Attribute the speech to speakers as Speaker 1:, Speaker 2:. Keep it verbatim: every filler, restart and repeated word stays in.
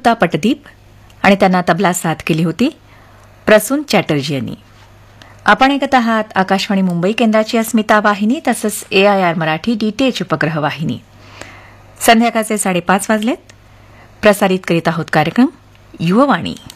Speaker 1: होता पटदीप आणि त्यांना तबला साथ केली होती प्रसून चॅटर्जी यांनी. आपण ऐकत आहात आकाशवाणी मुंबई केंद्राची अस्मिता वाहिनी तसंच ए आय आर मराठी डीटीएच उपग्रह वाहिनी. संध्याकाळचे साडेपाच वाजलेत. प्रसारित करीत आहोत कार्यक्रम युववाणी.